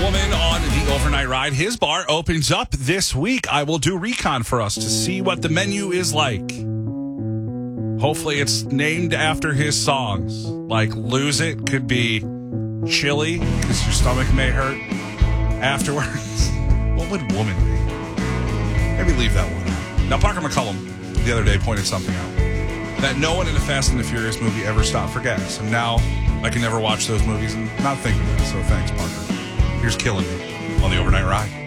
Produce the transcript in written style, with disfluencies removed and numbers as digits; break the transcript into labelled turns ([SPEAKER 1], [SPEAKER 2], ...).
[SPEAKER 1] Woman on the overnight ride. His bar opens up this week. I will do recon for us to see what the menu is like. Hopefully it's named after his songs. Like Lose It could be chili because your stomach may hurt afterwards. What would Woman be? Maybe leave that one out. Now, Parker McCullum the other day pointed something out. That no one in a Fast and the Furious movie ever stopped for gas. And now I can never watch those movies and not think of it. So thanks, Parker. Here's Killing Me on the overnight ride.